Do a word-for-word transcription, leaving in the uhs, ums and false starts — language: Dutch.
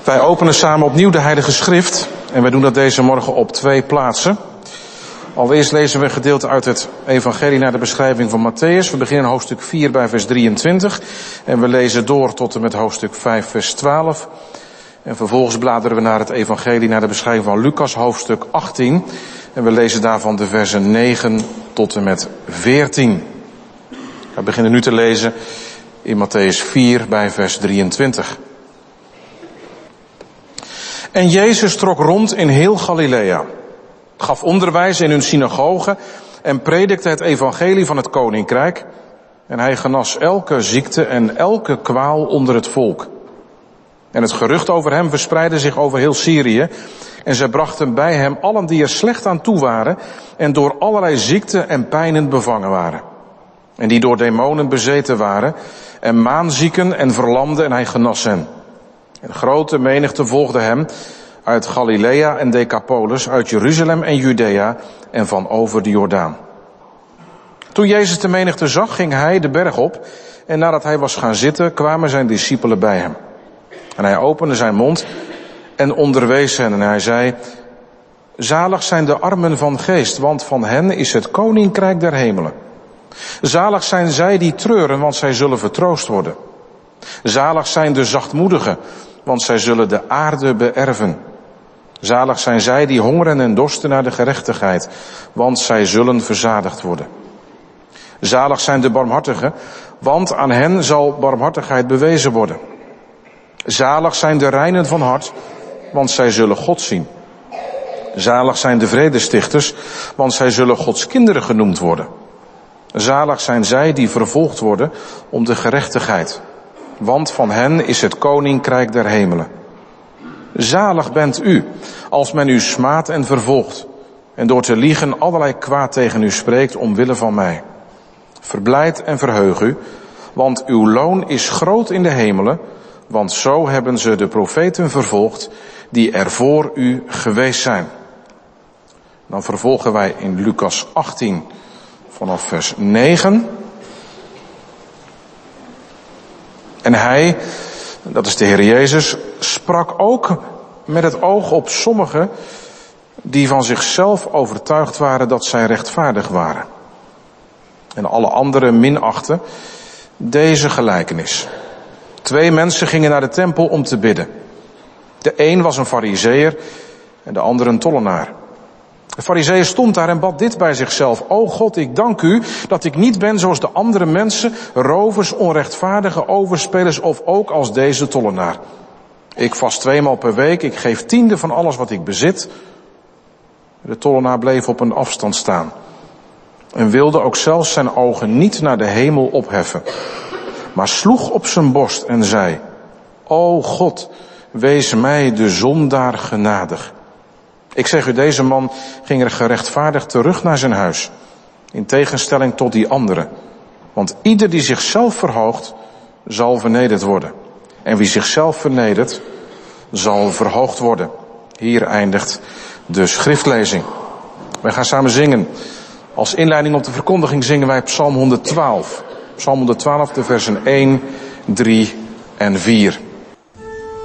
Wij openen samen opnieuw de Heilige Schrift en wij doen dat deze morgen op twee plaatsen. Allereerst lezen we een gedeelte uit het evangelie naar de beschrijving van Mattheüs. We beginnen hoofdstuk vier bij vers drieëntwintig en we lezen door tot en met hoofdstuk vijf vers twaalf. En vervolgens bladeren we naar het evangelie naar de beschrijving van Lucas hoofdstuk achttien. En we lezen daarvan de versen negen tot en met veertien. We beginnen nu te lezen in Mattheüs vier bij vers drieëntwintig. En Jezus trok rond in heel Galilea, gaf onderwijs in hun synagogen en predikte het evangelie van het koninkrijk. En hij genas elke ziekte en elke kwaal onder het volk. En het gerucht over hem verspreidde zich over heel Syrië. En zij brachten bij hem allen die er slecht aan toe waren en door allerlei ziekten en pijnen bevangen waren. En die door demonen bezeten waren en maanzieken en verlamden en hij genas hen. En grote menigte volgde hem uit Galilea en Decapolis, uit Jeruzalem en Judea en van over de Jordaan. Toen Jezus de menigte zag, ging hij de berg op en nadat hij was gaan zitten, kwamen zijn discipelen bij hem. En hij opende zijn mond en onderwees hen en hij zei: Zalig zijn de armen van geest, want van hen is het koninkrijk der hemelen. Zalig zijn zij die treuren, want zij zullen vertroost worden. Zalig zijn de zachtmoedigen, want zij zullen de aarde beërven. Zalig zijn zij die hongeren en dorsten naar de gerechtigheid, want zij zullen verzadigd worden. Zalig zijn de barmhartigen, want aan hen zal barmhartigheid bewezen worden. Zalig zijn de reinen van hart, want zij zullen God zien. Zalig zijn de vredestichters, want zij zullen Gods kinderen genoemd worden. Zalig zijn zij die vervolgd worden om de gerechtigheid, want van hen is het koninkrijk der hemelen. Zalig bent u, als men u smaadt en vervolgt, en door te liegen allerlei kwaad tegen u spreekt omwille van mij. Verblijd en verheug u, want uw loon is groot in de hemelen, want zo hebben ze de profeten vervolgd die er voor u geweest zijn. Dan vervolgen wij in Lucas achttien vanaf vers negen. En hij, dat is de Heer Jezus, sprak ook met het oog op sommigen die van zichzelf overtuigd waren dat zij rechtvaardig waren. En alle anderen minachten deze gelijkenis. Twee mensen gingen naar de tempel om te bidden. De een was een farizeeër en de ander een tollenaar. De farizeeër stond daar en bad dit bij zichzelf: O God, ik dank u dat ik niet ben zoals de andere mensen, rovers, onrechtvaardigen, overspelers of ook als deze tollenaar. Ik vast tweemaal per week, ik geef tiende van alles wat ik bezit. De tollenaar bleef op een afstand staan en wilde ook zelfs zijn ogen niet naar de hemel opheffen, maar sloeg op zijn borst en zei: O God, wees mij de zondaar genadig. Ik zeg u, deze man ging er gerechtvaardigd terug naar zijn huis, in tegenstelling tot die andere. Want ieder die zichzelf verhoogt, zal vernederd worden. En wie zichzelf vernedert, zal verhoogd worden. Hier eindigt de schriftlezing. Wij gaan samen zingen. Als inleiding op de verkondiging zingen wij Psalm honderdtwaalf. Psalm honderdtwaalf, de versen één, drie en vier.